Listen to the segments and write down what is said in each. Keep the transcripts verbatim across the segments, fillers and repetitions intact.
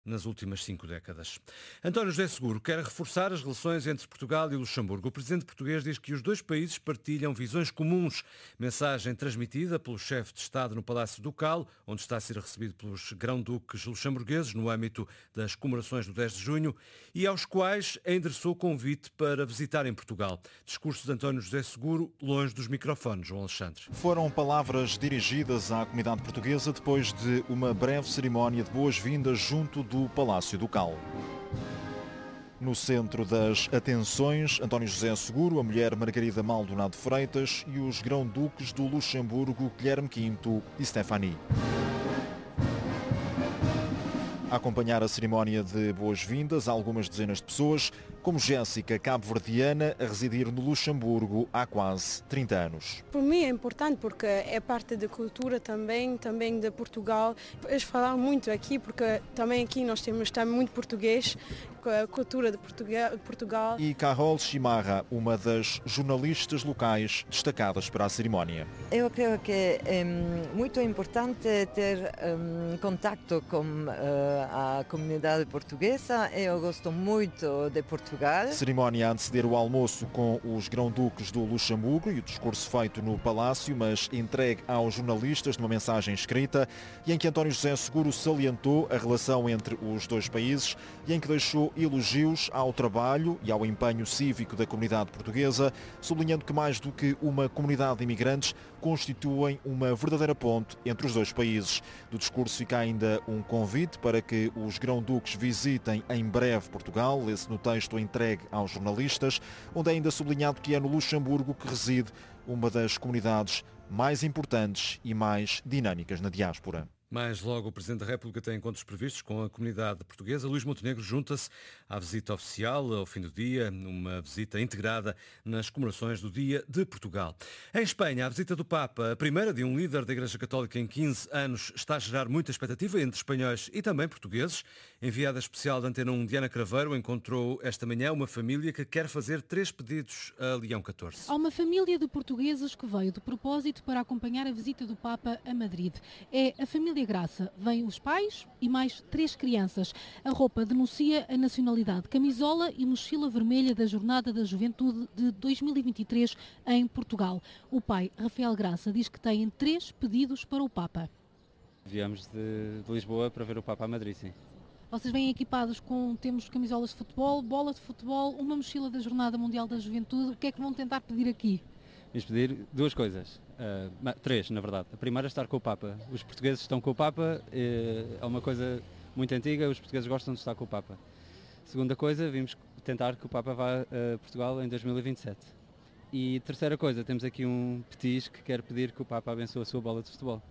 nas últimas cinco décadas. António José Seguro quer reforçar as relações entre Portugal e Luxemburgo. O presidente português diz que os dois países partilham visões comuns. Mensagem transmitida pelo chefe de Estado no Palácio Ducal, onde está a ser recebido pelos grão-duques luxemburgueses no âmbito das comemorações do dez de junho e aos quais endereçou convite para visitarem Portugal. Discurso de António José Seguro, longe dos microfones, João Alexandre. Foram palavras dirigidas à comunidade portuguesa depois de uma breve cerimónia de boas-vindas junto do Palácio Ducal. No centro das atenções, António José Seguro, a mulher Margarida Maldonado Freitas e os grão-duques do Luxemburgo, Guilherme quinto e Stéphanie. A acompanhar a cerimónia de boas-vindas, algumas dezenas de pessoas, como Jéssica, cabo-verdiana, a residir no Luxemburgo há quase trinta anos. Para mim é importante porque é parte da cultura também, também de Portugal. Eles falam muito aqui porque também aqui nós temos também muito português, a cultura de Portugal. E Carol Chimarra, uma das jornalistas locais destacadas para a cerimónia. Eu creio que é muito importante ter um, contato com uh, a comunidade portuguesa. Eu gosto muito de Portugal. Cerimónia a anteceder o almoço com os grão-duques do Luxemburgo e o discurso feito no Palácio, mas entregue aos jornalistas numa mensagem escrita e em que António José Seguro salientou a relação entre os dois países e em que deixou elogios ao trabalho e ao empenho cívico da comunidade portuguesa, sublinhando que mais do que uma comunidade de imigrantes, constituem uma verdadeira ponte entre os dois países. Do discurso fica ainda um convite para que os grão-duques visitem em breve Portugal, esse no texto entregue aos jornalistas, onde é ainda sublinhado que é no Luxemburgo que reside uma das comunidades mais importantes e mais dinâmicas na diáspora. Mais logo, o Presidente da República tem encontros previstos com a comunidade portuguesa. Luís Montenegro junta-se à visita oficial ao fim do dia, uma visita integrada nas comemorações do Dia de Portugal. Em Espanha, a visita do Papa, a primeira de um líder da Igreja Católica em quinze anos, está a gerar muita expectativa entre espanhóis e também portugueses. Enviada especial da Antena um, Diana Craveiro, encontrou esta manhã uma família que quer fazer três pedidos a Leão catorze. Há uma família de portugueses que veio de propósito para acompanhar a visita do Papa a Madrid. É a família Graça. Vêm os pais e mais três crianças. A roupa denuncia a nacionalidade. Camisola e mochila vermelha da Jornada da Juventude de dois mil e vinte e três em Portugal. O pai, Rafael Graça, diz que têm três pedidos para o Papa. Viemos de, de Lisboa para ver o Papa a Madrid, sim. Vocês vêm equipados com, temos camisolas de futebol, bola de futebol, uma mochila da Jornada Mundial da Juventude. O que é que vão tentar pedir aqui? Vamos pedir duas coisas, uh, três na verdade. A primeira é estar com o Papa. Os portugueses estão com o Papa, é uma coisa muito antiga, os portugueses gostam de estar com o Papa. Segunda coisa, vimos tentar que o Papa vá a Portugal em dois mil e vinte e sete. E terceira coisa, temos aqui um petis que quer pedir que o Papa abençoe a sua bola de futebol.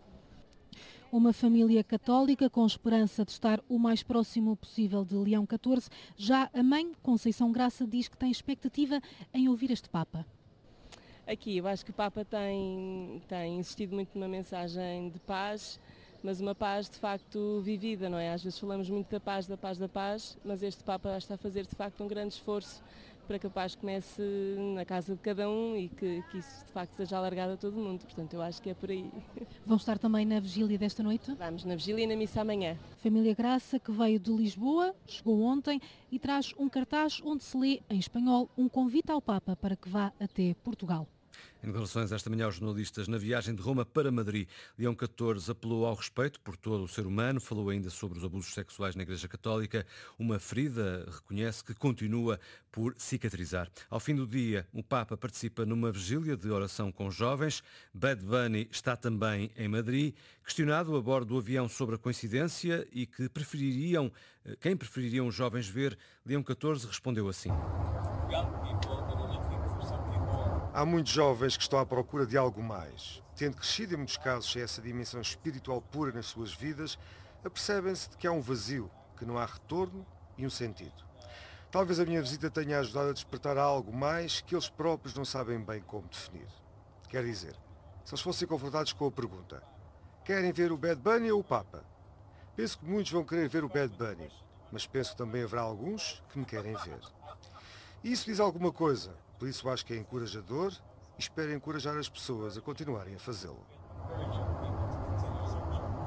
Uma família católica com esperança de estar o mais próximo possível de Leão catorze. Já a mãe, Conceição Graça, diz que tem expectativa em ouvir este Papa. Aqui, eu acho que o Papa tem, tem insistido muito numa mensagem de paz, mas uma paz de facto vivida, não é? Às vezes falamos muito da paz, da paz, da paz, mas este Papa está a fazer de facto um grande esforço para que a paz comece na casa de cada um e que, que isso de facto seja alargado a todo o mundo. Portanto, eu acho que é por aí. Vão estar também na vigília desta noite? Vamos na vigília e na missa amanhã. Família Graça, que veio de Lisboa, chegou ontem e traz um cartaz onde se lê em espanhol um convite ao Papa para que vá até Portugal. Em declarações esta manhã aos jornalistas na viagem de Roma para Madrid, Leão catorze apelou ao respeito por todo o ser humano, falou ainda sobre os abusos sexuais na Igreja Católica, uma ferida, reconhece, que continua por cicatrizar. Ao fim do dia, o Papa participa numa vigília de oração com jovens. Bad Bunny está também em Madrid. Questionado a bordo do avião sobre a coincidência e que prefeririam, quem prefeririam os jovens ver, Leão catorze respondeu assim. Há muitos jovens que estão à procura de algo mais. Tendo crescido em muitos casos essa dimensão espiritual pura nas suas vidas, apercebem-se de que há um vazio, que não há retorno e um sentido. Talvez a minha visita tenha ajudado a despertar algo mais que eles próprios não sabem bem como definir. Quer dizer, se eles fossem confrontados com a pergunta: querem ver o Bad Bunny ou o Papa? Penso que muitos vão querer ver o Bad Bunny, mas penso que também haverá alguns que me querem ver. E isso diz alguma coisa. Por isso acho que é encorajador e espero encorajar as pessoas a continuarem a fazê-lo.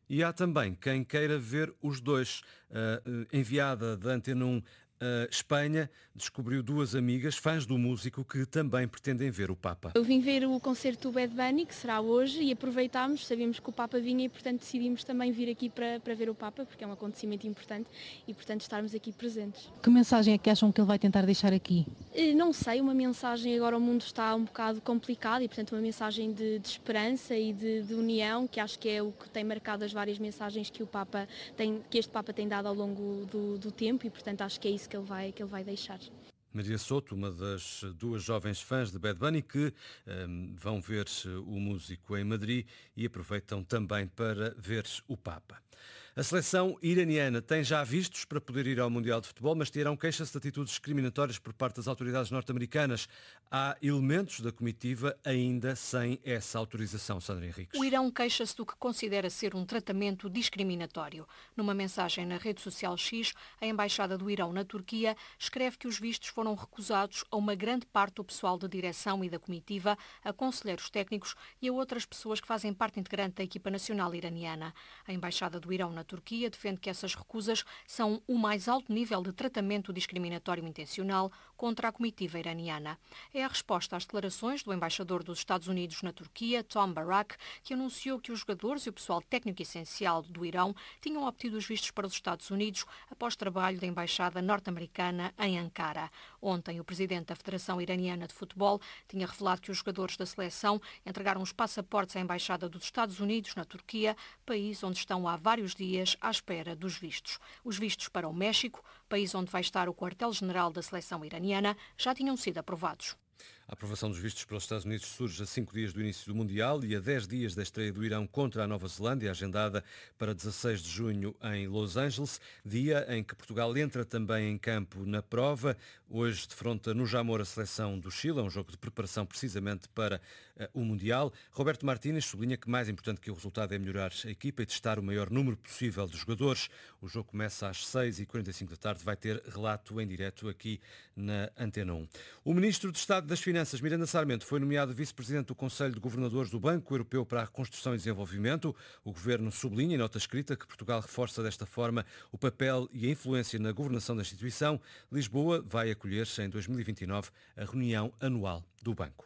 E há também quem queira ver os dois. Uh, enviada da Antena um Uh, Espanha descobriu duas amigas, fãs do músico, que também pretendem ver o Papa. Eu vim ver o concerto do Bad Bunny, que será hoje, e aproveitámos, sabíamos que o Papa vinha e, portanto, decidimos também vir aqui para, para ver o Papa, porque é um acontecimento importante e, portanto, estarmos aqui presentes. Que mensagem é que acham que ele vai tentar deixar aqui? Não sei, uma mensagem, agora o mundo está um bocado complicado e, portanto, uma mensagem de, de esperança e de, de união, que acho que é o que tem marcado as várias mensagens que o Papa tem, que este Papa tem dado ao longo do, do tempo e, portanto, acho que é isso que ele vai, que ele vai deixar. Maria Souto, uma das duas jovens fãs de Bad Bunny que um, vão ver o músico em Madrid e aproveitam também para ver o Papa. A seleção iraniana tem já vistos para poder ir ao Mundial de Futebol, mas Teherão queixa-se de atitudes discriminatórias por parte das autoridades norte-americanas. Há elementos da comitiva ainda sem essa autorização, Sandra Henriques. O Irão queixa-se do que considera ser um tratamento discriminatório. Numa mensagem na rede social X, a Embaixada do Irão na Turquia escreve que os vistos foram recusados a uma grande parte do pessoal da direção e da comitiva, a conselheiros técnicos e a outras pessoas que fazem parte integrante da equipa nacional iraniana. A Embaixada do Irão na Turquia defende que essas recusas são o mais alto nível de tratamento discriminatório intencional contra a comitiva iraniana. É a resposta às declarações do embaixador dos Estados Unidos na Turquia, Tom Barak, que anunciou que os jogadores e o pessoal técnico essencial do Irão tinham obtido os vistos para os Estados Unidos após trabalho da Embaixada norte-americana em Ankara. Ontem, o presidente da Federação Iraniana de Futebol tinha revelado que os jogadores da seleção entregaram os passaportes à Embaixada dos Estados Unidos na Turquia, país onde estão há vários dias à espera dos vistos. Os vistos para o México, país onde vai estar o quartel-general da seleção iraniana, já tinham sido aprovados. A aprovação dos vistos para os Estados Unidos surge a cinco dias do início do Mundial e a dez dias da estreia do Irão contra a Nova Zelândia, agendada para dezasseis de junho em Los Angeles, dia em que Portugal entra também em campo na prova. Hoje defronta no Jamor a seleção do Chile, é um jogo de preparação precisamente para uh, o Mundial. Roberto Martínez sublinha que mais importante que o resultado é melhorar a equipa e testar o maior número possível de jogadores. O jogo começa às seis e quarenta e cinco da tarde, vai ter relato em direto aqui na Antena um. O Ministro de Estado das Finanças, Miranda Sarmento, foi nomeado vice-presidente do Conselho de Governadores do Banco Europeu para a Reconstrução e Desenvolvimento. O Governo sublinha em nota escrita que Portugal reforça desta forma o papel e a influência na governação da instituição. Lisboa vai acolher-se em dois mil e vinte e nove a reunião anual do Banco.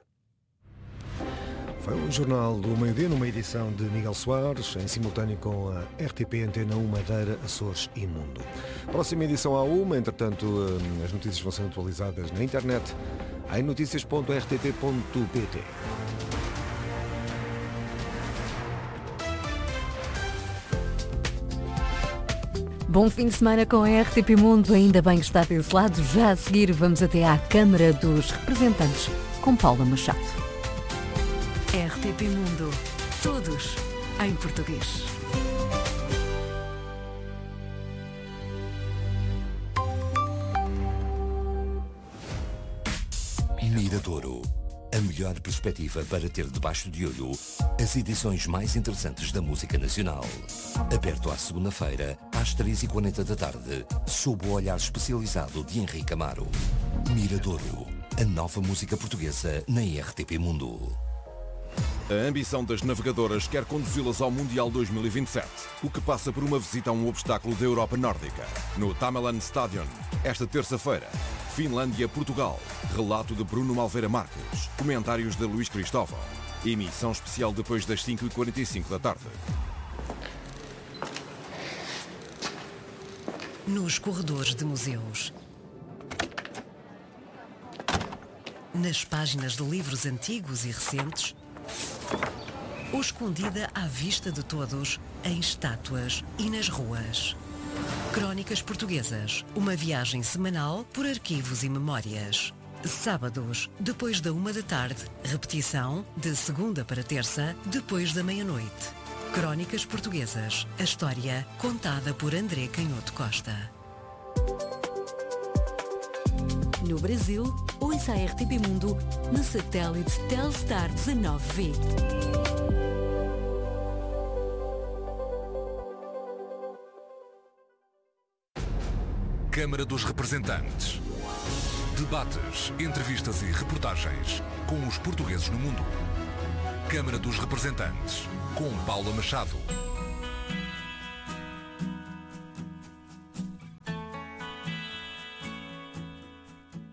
Foi o Jornal do Meio-Dia, numa edição de Miguel Soares, em simultâneo com a R T P Antena um Madeira, Açores e Mundo. Próxima edição à uma, entretanto, as notícias vão ser atualizadas na internet em notícias ponto r t p ponto p t. Bom fim de semana com a R T P Mundo, ainda bem que está desse lado. Já a seguir vamos até à Câmara dos Representantes com Paula Machado. R T P Mundo, todos em português. Miradouro, a melhor perspectiva para ter debaixo de olho as edições mais interessantes da música nacional. Aberto à segunda-feira, às três e quarenta da tarde, sob o olhar especializado de Henrique Amaro. Miradouro, a nova música portuguesa na R T P Mundo. A ambição das navegadoras quer conduzi-las ao Mundial dois mil e vinte e sete, o que passa por uma visita a um obstáculo da Europa Nórdica, no Tamerlan Stadion, esta terça-feira. Finlândia-Portugal. Relato de Bruno Malveira Marques. Comentários de Luís Cristóvão. Emissão especial depois das cinco e quarenta e cinco da tarde. Nos corredores de museus. Nas páginas de livros antigos e recentes. Ou escondida à vista de todos em estátuas e nas ruas. Crónicas Portuguesas, uma viagem semanal por arquivos e memórias. Sábados, depois da uma da tarde. Repetição, de segunda para terça, depois da meia-noite. Crónicas Portuguesas, a história contada por André Canhoto Costa. No Brasil, ouça a R T P Mundo no satélite Telstar dezanove V. Câmara dos Representantes. Debates, entrevistas e reportagens com os portugueses no mundo. Câmara dos Representantes, com Paula Machado.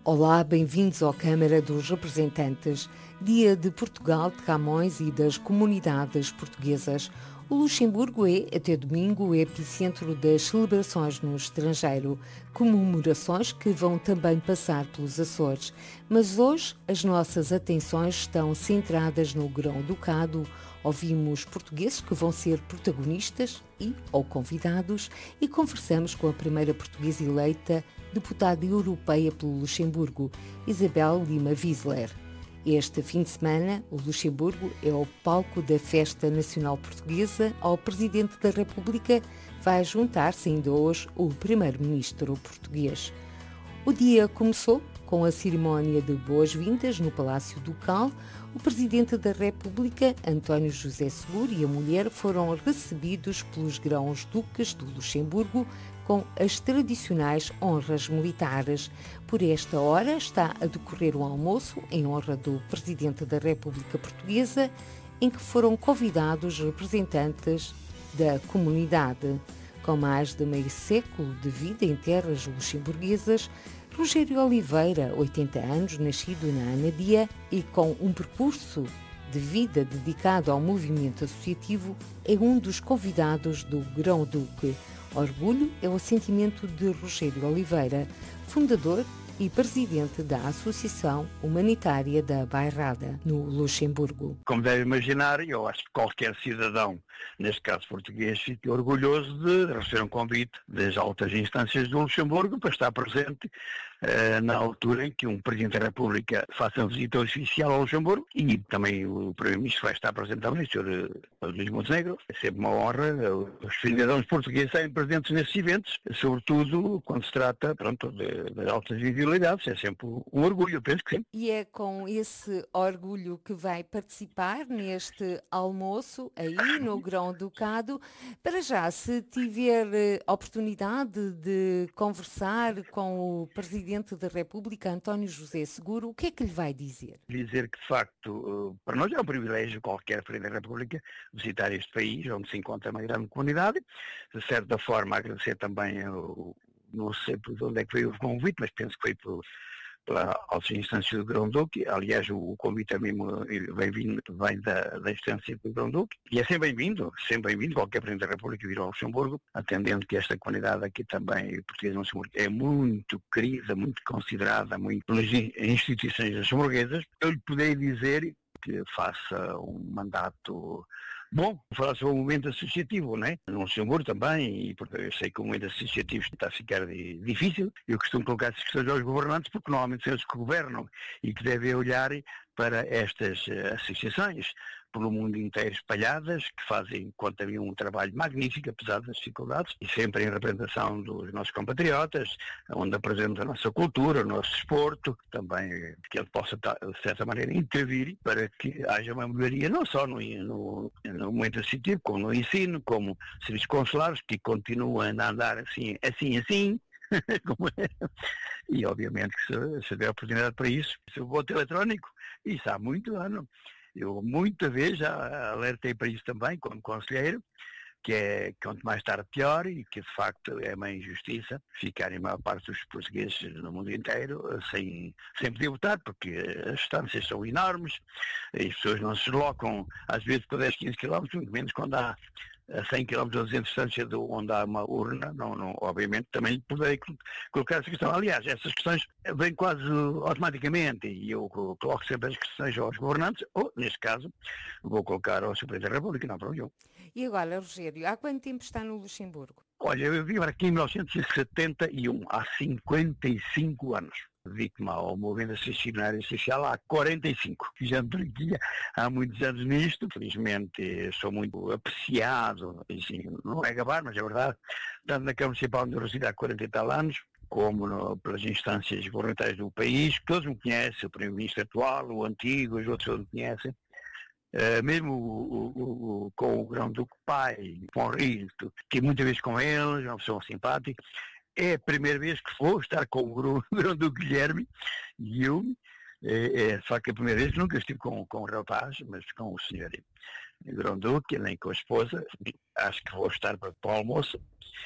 Olá, bem-vindos à Câmara dos Representantes, Dia de Portugal, de Camões e das comunidades portuguesas. O Luxemburgo é, até domingo, o epicentro das celebrações no estrangeiro, comemorações que vão também passar pelos Açores. Mas hoje as nossas atenções estão centradas no Grão-Ducado. Ouvimos portugueses que vão ser protagonistas e ou convidados e conversamos com a primeira portuguesa eleita deputada europeia pelo Luxemburgo, Isabel Lima Wiesler. Este fim de semana, o Luxemburgo é o palco da Festa Nacional Portuguesa. Ao Presidente da República vai juntar-se ainda hoje o Primeiro-Ministro português. O dia começou com a cerimónia de boas-vindas no Palácio Ducal. O Presidente da República, António José Seguro, e a mulher foram recebidos pelos grãos-duques do Luxemburgo com as tradicionais honras militares. Por esta hora está a decorrer um almoço em honra do Presidente da República Portuguesa, em que foram convidados representantes da comunidade. Com mais de meio século de vida em terras luxemburguesas, Rogério Oliveira, oitenta anos, nascido na Anadia e com um percurso de vida dedicado ao movimento associativo, é um dos convidados do Grão-Duque. Orgulho é o sentimento de Rogério Oliveira, fundador e presidente da Associação Humanitária da Bairrada, no Luxemburgo. Como deve imaginar, eu acho que qualquer cidadão, neste caso português, fica orgulhoso de receber um convite das altas instâncias do Luxemburgo para estar presente uh, na altura em que um Presidente da República faça uma visita oficial ao Luxemburgo, e também o Primeiro-Ministro vai estar presente também, o senhor Luís Montenegro. É sempre uma honra os cidadãos portugueses estarem presentes nesses eventos, sobretudo quando se trata, pronto, de, de altas visibilidades. É sempre um orgulho, eu penso que sim. E é com esse orgulho que vai participar neste almoço aí no Grão-Ducado. Para já, se tiver oportunidade de conversar com o Presidente da República, António José Seguro, o que é que lhe vai dizer? Dizer que, de facto, para nós é um privilégio qualquer Presidente da República visitar este país, onde se encontra uma grande comunidade. De certa forma, agradecer também o não sei por onde é que veio o convite, mas penso que foi por, pela alta instância do Grão-Duque. Aliás, o, o convite é mesmo vem, vindo, vem da, da instância do Grão-Duque. E é sempre bem-vindo, sempre bem-vindo, qualquer Presidente da República vir ao Luxemburgo, atendendo que esta comunidade aqui também, portuguesa do Luxemburgo, é muito querida, muito considerada, muito pelas instituições luxemburguesas. Eu lhe poderia dizer que faça um mandato bom, falar sobre o movimento associativo, não é? No Luxemburgo também, e porque eu sei que o movimento associativo está a ficar de, difícil. Eu costumo colocar essas questões aos governantes, porque normalmente são eles que governam e que devem olhar para estas uh, associações pelo mundo inteiro espalhadas, que fazem, quanto a mim, um trabalho magnífico, apesar das dificuldades, e sempre em representação dos nossos compatriotas, onde apresentamos a nossa cultura, o nosso desporto, também que ele possa, de certa maneira, intervir para que haja uma melhoria, não só no, no, no momento associativo, como no ensino, como serviços consulares, que continuam a andar assim, assim, assim, e obviamente que se, se der oportunidade para isso, se o voto eletrónico, isso há muito ano. Eu muita vez já alertei para isso também, como conselheiro, que é quanto mais tarde pior, e que de facto é uma injustiça ficarem a maior parte dos portugueses no mundo inteiro sem, sem poder votar, porque as distâncias são enormes, as pessoas não se deslocam às vezes por dez, quinze quilómetros, muito menos quando há a cem quilómetros ou duzentos de distância de onde há uma urna. Não, não, obviamente também poderei colocar essa questão. Aliás, essas questões vêm quase automaticamente, e eu coloco sempre as questões aos governantes, ou, neste caso, vou colocar ao Presidente da República, não há problema. E agora, Rogério, há quanto tempo está no Luxemburgo? Olha, eu vim aqui em mil novecentos e setenta e um, há cinquenta e cinco anos. Vítima ao movimento associacionário social há quarenta e cinco. Já estou aqui há muitos anos nisto. Felizmente sou muito apreciado, assim, não é gabar, mas é verdade, tanto na Câmara Municipal de Universidade há quarenta e tal anos, como no, pelas instâncias governamentais do país, que todos me conhecem, o Primeiro-Ministro atual, o antigo, os outros todos me conhecem. Uh, mesmo o, o, o, com o Grão-Duque pai, com o Rio, que muitas vezes com eles, uma pessoa simpática. É a primeira vez que vou estar com o Grão-Duque Guilherme e eu, é, é só que a primeira vez nunca estive com, com o rapaz, mas com o senhor Grão-Duque, nem com a esposa. Acho que vou estar para, para o almoço.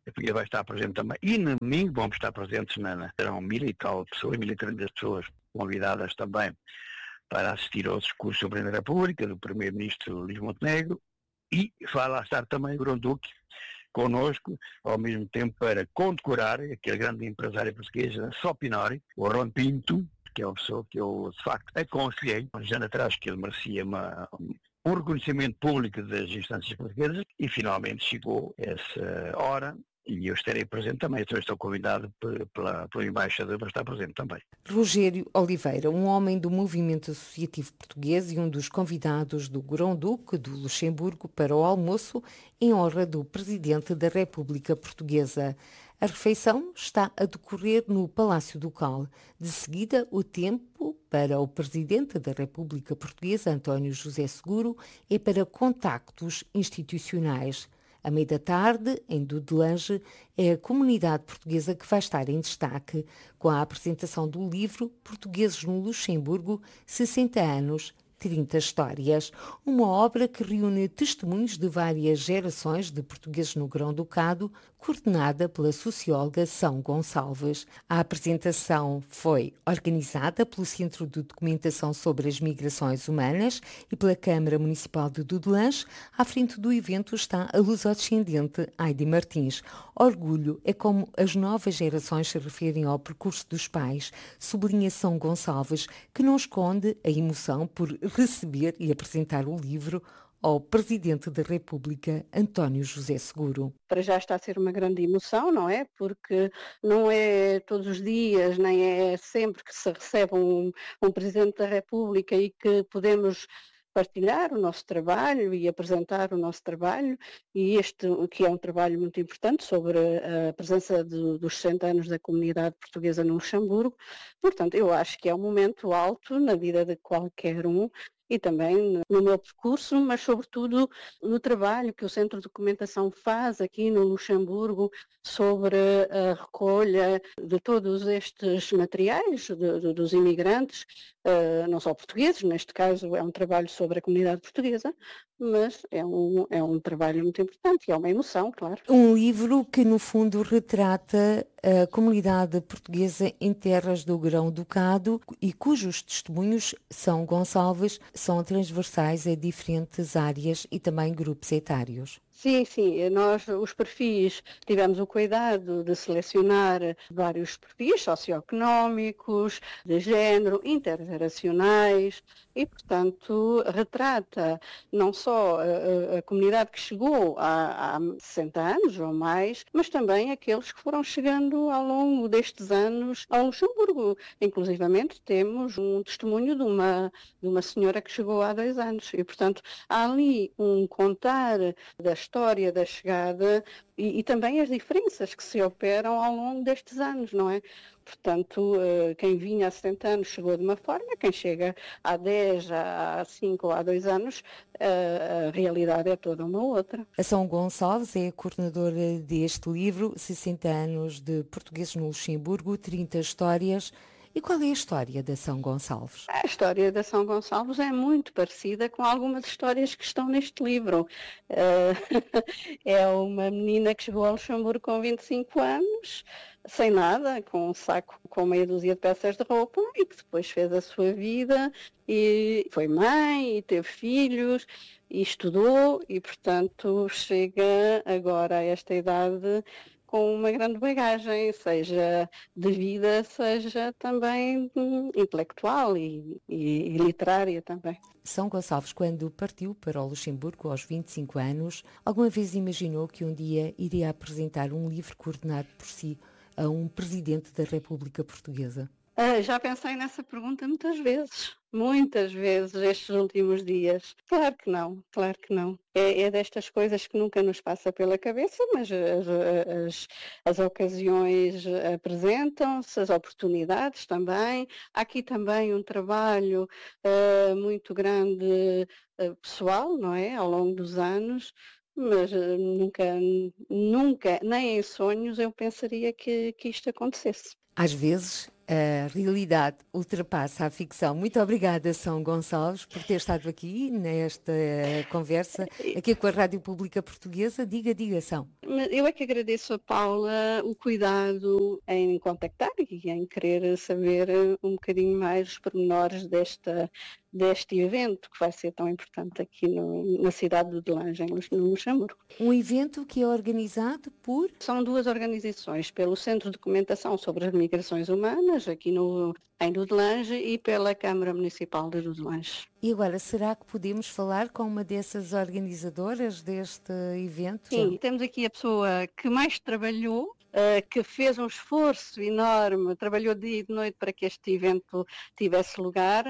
porque vai estar presente também. E no domingo vamos estar presentes, na, na, serão mil e tal pessoas, mil e trinta pessoas convidadas também para assistir ao discurso sobre a República do primeiro-ministro Luís Montenegro, e vai lá estar também o Grão-Duque conosco, ao mesmo tempo para condecorar aquele grande empresário português, Só Pinori, o Ron Pinto, que é uma pessoa que eu, de facto, aconselhei, uns anos atrás, que ele merecia uma, um reconhecimento público das instâncias portuguesas, e finalmente chegou essa hora, e eu estarei presente também. Então estou convidado pela, pelo embaixador para estar presente também. Rogério Oliveira, um homem do movimento associativo português e um dos convidados do Grão-Duque do Luxemburgo para o almoço em honra do Presidente da República Portuguesa. A refeição está a decorrer no Palácio Ducal. De seguida, o tempo para o Presidente da República Portuguesa, António José Seguro, é para contactos institucionais. À meia da tarde, em Dudelange, é a comunidade portuguesa que vai estar em destaque com a apresentação do livro Portugueses no Luxemburgo, sessenta anos, trinta histórias, uma obra que reúne testemunhos de várias gerações de portugueses no Grão-Ducado, coordenada pela socióloga São Gonçalves. A apresentação foi organizada pelo Centro de Documentação sobre as Migrações Humanas e pela Câmara Municipal de Dudelange. À frente do evento está a lusodescendente Heidi Martins. Orgulho é como as novas gerações se referem ao percurso dos pais, sublinha São Gonçalves, que não esconde a emoção por receber e apresentar o livro ao Presidente da República, António José Seguro. Para já está a ser uma grande emoção, não é? Porque não é todos os dias, nem é sempre que se recebe um, um Presidente da República e que podemos partilhar o nosso trabalho e apresentar o nosso trabalho, e este que é um trabalho muito importante sobre a presença de, dos sessenta anos da comunidade portuguesa no Luxemburgo. Portanto, eu acho que é um momento alto na vida de qualquer um, e também no meu percurso, mas sobretudo no trabalho que o Centro de Documentação faz aqui no Luxemburgo sobre a recolha de todos estes materiais de, de, dos imigrantes, uh, não só portugueses, neste caso é um trabalho sobre a comunidade portuguesa, mas é um, é um trabalho muito importante e é uma emoção, claro. Um livro que no fundo retrata a comunidade portuguesa em terras do Grão-Ducado e cujos testemunhos, São Gonçalves, são transversais a diferentes áreas e também grupos etários. Sim, sim, nós os perfis tivemos o cuidado de selecionar vários perfis socioeconómicos, de género, intergeracionais e, portanto, retrata não só a, a comunidade que chegou há, há sessenta anos ou mais, mas também aqueles que foram chegando ao longo destes anos ao Luxemburgo. Inclusivamente temos um testemunho de uma, de uma senhora que chegou há dois anos e, portanto, há ali um contar da história da chegada e, e também as diferenças que se operam ao longo destes anos, não é? Portanto, quem vinha há setenta anos chegou de uma forma, quem chega há dez, há cinco ou há dois anos, a realidade é toda uma outra. A São Gonçalves é a coordenadora deste livro, sessenta anos de portugueses no Luxemburgo, trinta histórias. E qual é a história da São Gonçalves? A história da São Gonçalves é muito parecida com algumas histórias que estão neste livro. Uh, é uma menina que chegou ao Luxemburgo com vinte e cinco anos, sem nada, com um saco com meia dúzia de peças de roupa, e que depois fez a sua vida e foi mãe e teve filhos e estudou e, portanto, chega agora a esta idade com uma grande bagagem, seja de vida, seja também hum, intelectual e, e, e literária também. São Gonçalves, quando partiu para o Luxemburgo aos vinte e cinco anos, alguma vez imaginou que um dia iria apresentar um livro coordenado por si a um Presidente da República Portuguesa? Ah, já pensei nessa pergunta muitas vezes, muitas vezes estes últimos dias. Claro que não, claro que não. É, é destas coisas que nunca nos passa pela cabeça, mas as, as, as ocasiões apresentam-se, as oportunidades também. Há aqui também um trabalho uh, muito grande uh, pessoal, não é, ao longo dos anos. Mas uh, nunca, nunca, nem em sonhos eu pensaria que, que isto acontecesse. Às vezes A realidade ultrapassa a ficção. Muito obrigada, São Gonçalves, por ter estado aqui nesta conversa, aqui com a Rádio Pública Portuguesa. Diga, diga, São. Eu é que agradeço a Paula o cuidado em contactar e em querer saber um bocadinho mais os pormenores desta, deste evento que vai ser tão importante aqui no, na cidade de Dudelange, no Luxemburgo. Um evento que é organizado por? São duas organizações, pelo Centro de Documentação sobre as Migrações Humanas, aqui no, em Dudelange, e pela Câmara Municipal de Dudelange. E agora, será que podemos falar com uma dessas organizadoras deste evento? Sim, temos aqui a pessoa que mais trabalhou, uh, que fez um esforço enorme, trabalhou dia e de noite para que este evento tivesse lugar,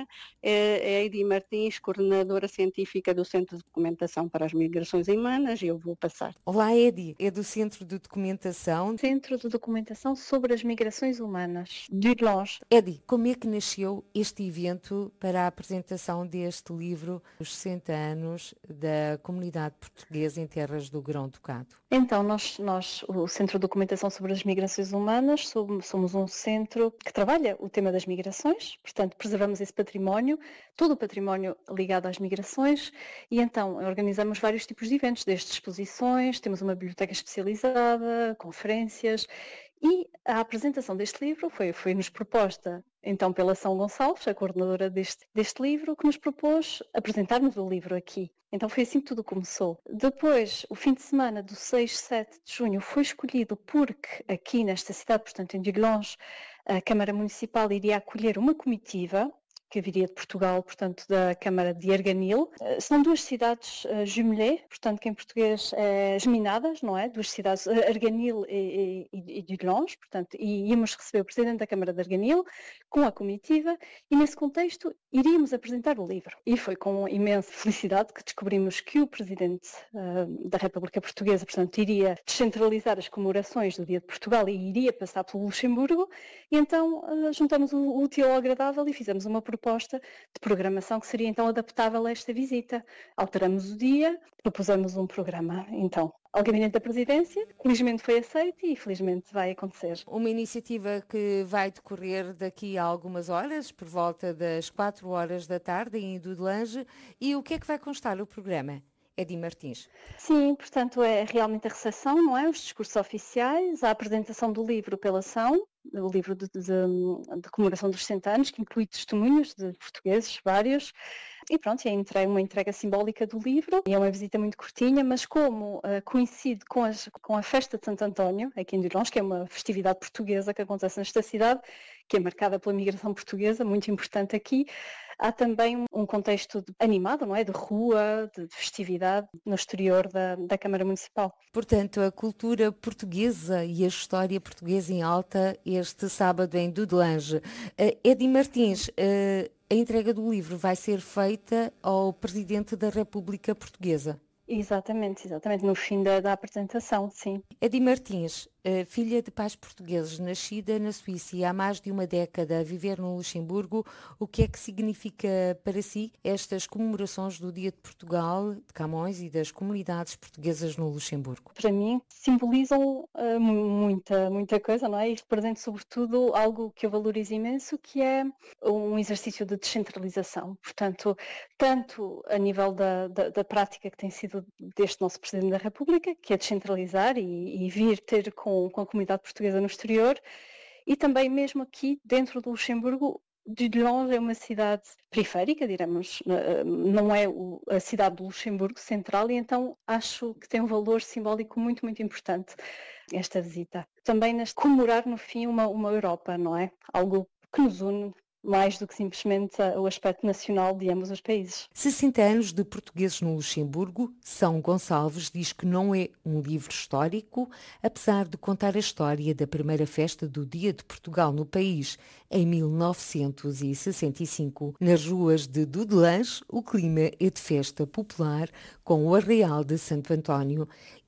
é a Edi Martins, coordenadora científica do Centro de Documentação para as Migrações Humanas, e eu vou passar. Olá, Edi, é do Centro de Documentação. Centro de Documentação sobre as Migrações Humanas, de Dudelange. Edi, como é que nasceu este evento para a apresentação deste livro, Os sessenta anos da comunidade portuguesa em terras do Grão-Ducado? Então, nós, nós, o Centro de Documentação sobre as Migrações Humanas, somos, somos um centro que trabalha o tema das migrações, portanto, preservamos esse património, todo o património ligado às migrações, e então organizamos vários tipos de eventos, desde exposições, temos uma biblioteca especializada, conferências, e a apresentação deste livro foi, foi-nos proposta então pela São Gonçalves, a coordenadora deste, deste livro, que nos propôs apresentarmos o livro aqui. Então foi assim que tudo começou. Depois, o fim de semana do seis, sete de junho foi escolhido porque aqui nesta cidade, portanto em Dudelange, a Câmara Municipal iria acolher uma comitiva que viria de Portugal, portanto, da Câmara de Arganil. São duas cidades uh, jumelé, portanto, que em português é geminadas, não é? Duas cidades, uh, Arganil e, e, e Dudelange, portanto, e íamos receber o Presidente da Câmara de Arganil com a comitiva, e nesse contexto iríamos apresentar o livro. E foi com imensa felicidade que descobrimos que o Presidente uh, da República Portuguesa, portanto, iria descentralizar as comemorações do Dia de Portugal e iria passar pelo Luxemburgo, e então uh, juntamos o útil ao agradável e fizemos uma proposta proposta de programação que seria então adaptável a esta visita. Alteramos o dia, propusemos um programa então ao Gabinete da Presidência, felizmente foi aceito e felizmente vai acontecer. Uma iniciativa que vai decorrer daqui a algumas horas, por volta das quatro horas da tarde em Dudelange. E o que é que vai constar o programa? Edi Martins. Sim, portanto é realmente a recepção, não é? Os discursos oficiais, a apresentação do livro pela ação, o livro de, de, de comemoração dos sessenta anos, que inclui testemunhos de portugueses, vários, e pronto, é uma entrega simbólica do livro, e é uma visita muito curtinha, mas como uh, coincide com, as, com a festa de Santo António, aqui em Dudelange, que é uma festividade portuguesa que acontece nesta cidade, que é marcada pela migração portuguesa, muito importante aqui, há também um contexto de, animado, não é? De rua, de, de festividade no exterior da, da Câmara Municipal. Portanto, a cultura portuguesa e a história portuguesa em alta este sábado em Dudelange. Uh, Edi Martins, uh, a entrega do livro vai ser feita ao Presidente da República Portuguesa. Exatamente, exatamente, no fim da, da apresentação, sim. Edi Martins, filha de pais portugueses, nascida na Suíça e há mais de uma década a viver no Luxemburgo, o que é que significa para si estas comemorações do Dia de Portugal, de Camões e das comunidades portuguesas no Luxemburgo? Para mim, simbolizam uh, muita, muita coisa, não é? E representam sobretudo algo que eu valorizo imenso, que é um exercício de descentralização. Portanto, tanto a nível da, da, da prática que tem sido deste nosso Presidente da República, que é descentralizar e, e vir ter com com a comunidade portuguesa no exterior, e também mesmo aqui dentro do Luxemburgo. Dudelange é uma cidade periférica, diremos, não é a cidade do Luxemburgo central, e então acho que tem um valor simbólico muito, muito importante esta visita. Também neste comemorar no fim uma, uma Europa, não é? Algo que nos une mais do que simplesmente o aspecto nacional de ambos os países. sessenta anos de portugueses no Luxemburgo, São Gonçalves diz que não é um livro histórico, apesar de contar a história da primeira festa do Dia de Portugal no país, em mil novecentos e sessenta e cinco. Nas ruas de Dudelange, o clima é de festa popular, com o arraial de Santo António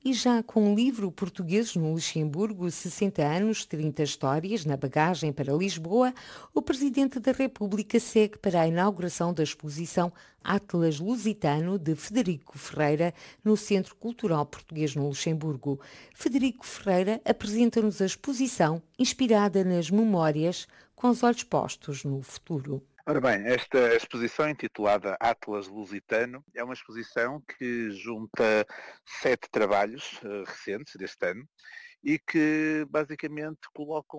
E já com um livro Portugueses no Luxemburgo, sessenta anos, trinta histórias na bagagem para Lisboa, o Presidente da República segue para a inauguração da exposição Atlas Lusitano de Federico Ferreira no Centro Cultural Português no Luxemburgo. Federico Ferreira apresenta-nos a exposição inspirada nas memórias com os olhos postos no futuro. Ora bem, esta exposição intitulada Atlas Lusitano é uma exposição que junta sete trabalhos uh, recentes deste ano e que basicamente colocam